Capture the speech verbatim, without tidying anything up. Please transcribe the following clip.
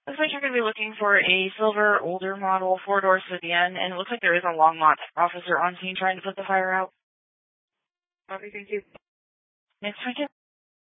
Looks like you're going to be looking for a silver, older model, four-door sedan, and it looks like there is a Longmont officer on scene trying to put the fire out. Okay, thank you. Next weekend.